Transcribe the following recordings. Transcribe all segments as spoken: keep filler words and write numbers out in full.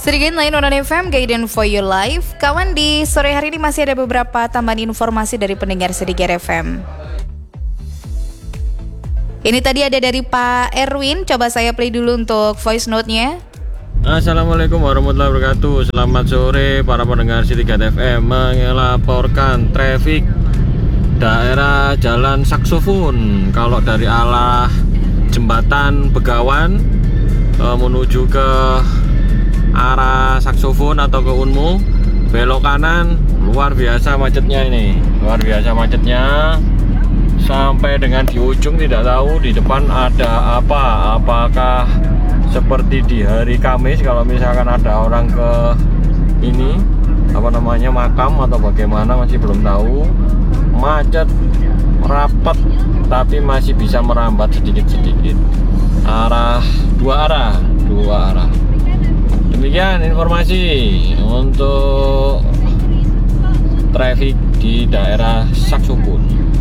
Sedikit lain on F M, Guidance for Your Life. Kawan, di sore hari ini masih ada beberapa tambahan informasi dari pendengar Sedikit F M. Ini tadi ada dari Pak Erwin. Coba saya play dulu untuk voice note-nya. Assalamualaikum warahmatullahi wabarakatuh. Selamat sore para pendengar Sedikit F M. Melaporkan traffic daerah Jalan Saksofon. Kalau dari arah Jembatan Begawan e, menuju ke arah Saksofon atau ke Unmu, belok kanan, luar biasa macetnya ini. Luar biasa macetnya. Sampai dengan di ujung tidak tahu di depan ada apa. Apakah seperti di hari Kamis kalau misalkan ada orang ke ini apa namanya makam atau bagaimana, masih belum tahu. Macet rapat tapi masih bisa merambat sedikit-sedikit. Arah dua arah, dua arah. Demikian informasi untuk traffic di daerah Saksofon.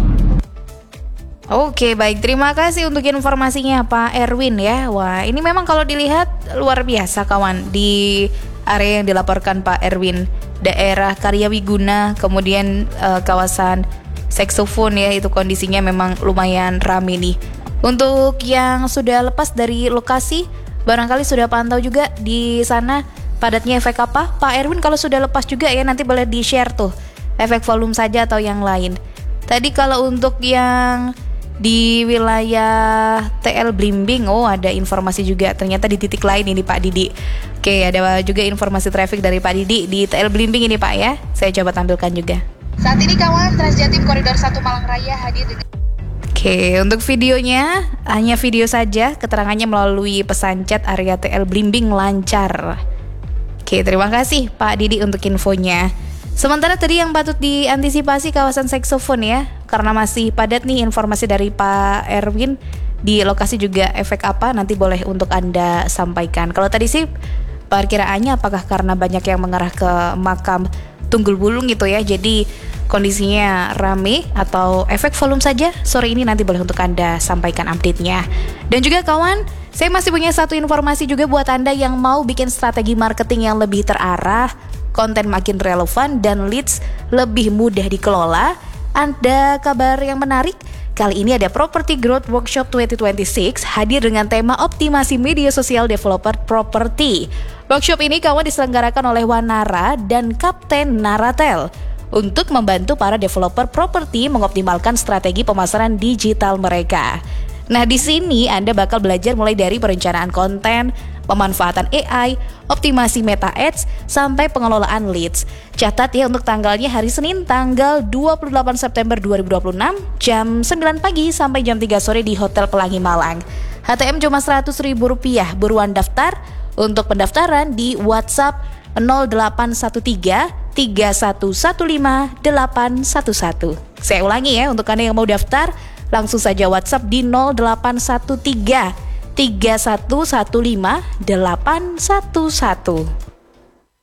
Oke, baik, terima kasih untuk informasinya Pak Erwin ya. Wah, ini memang kalau dilihat luar biasa kawan, di area yang dilaporkan Pak Erwin, daerah Karyawiguna, kemudian uh, kawasan Saksofon ya, itu kondisinya memang lumayan ramai nih. Untuk yang sudah lepas dari lokasi, barangkali sudah pantau juga di sana padatnya efek apa? Pak Erwin kalau sudah lepas juga ya, nanti boleh di-share tuh efek volume saja atau yang lain. Tadi kalau untuk yang di wilayah T L Blimbing, oh ada informasi juga ternyata di titik lain ini Pak Didi. Oke, ada juga informasi traffic dari Pak Didi di T L Blimbing ini Pak ya. Saya coba tampilkan juga. Saat ini kawan, Transjatim Koridor satu Malang Raya hadir dengan... Oke, untuk videonya hanya video saja, keterangannya melalui pesan chat area T L Blimbing lancar. Oke, terima kasih Pak Didi untuk infonya. Sementara tadi yang patut diantisipasi kawasan Saksofon ya, karena masih padat nih informasi dari Pak Erwin. Di lokasi juga efek apa, nanti boleh untuk Anda sampaikan. Kalau tadi sih perkiraannya apakah karena banyak yang mengarah ke makam Tunggul Bulung gitu ya, jadi kondisinya rame, atau efek volume saja, sore ini nanti boleh untuk Anda sampaikan update-nya. Dan juga kawan, saya masih punya satu informasi juga buat Anda yang mau bikin strategi marketing yang lebih terarah, konten makin relevan, dan leads lebih mudah dikelola. Ada kabar yang menarik. Kali ini ada Property Growth Workshop dua ribu dua puluh enam hadir dengan tema optimasi media sosial developer properti. Workshop ini kawan diselenggarakan oleh Wanara dan Kapten Naratel untuk membantu para developer properti mengoptimalkan strategi pemasaran digital mereka. Nah, di sini Anda bakal belajar mulai dari perencanaan konten, pemanfaatan A I, optimasi meta ads, sampai pengelolaan leads. Catat ya, untuk tanggalnya hari Senin tanggal dua puluh delapan September dua ribu dua puluh enam jam sembilan pagi sampai jam tiga sore di Hotel Pelangi Malang. H T M cuma seratus ribu rupiah, buruan daftar. Untuk pendaftaran di WhatsApp nol delapan satu tiga tiga satu satu lima delapan satu satu. Saya ulangi ya, untuk Anda yang mau daftar langsung saja WhatsApp di nol delapan satu tiga tiga satu satu lima delapan satu satu.